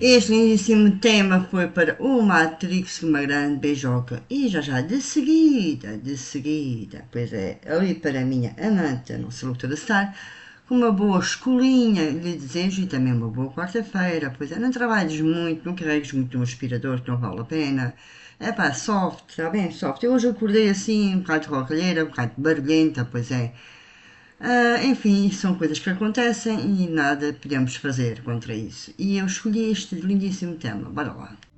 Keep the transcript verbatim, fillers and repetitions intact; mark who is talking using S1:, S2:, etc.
S1: Este lindíssimo tema foi para o Matrix, uma grande beijoca. E já já, de seguida, de seguida, pois é, ali para a minha amante, a nossa luta Star, com uma boa escolinha lhe desejo e também uma boa quarta-feira. Pois é, não trabalhes muito, não carregues muito no aspirador que não vale a pena. É pá, soft, está bem, soft. Eu hoje acordei assim, um bocado de rocalheira, um bocado de barulhenta, pois é. Ah, enfim, são coisas que acontecem e nada podemos fazer contra isso. E eu escolhi este lindíssimo tema. Bora lá.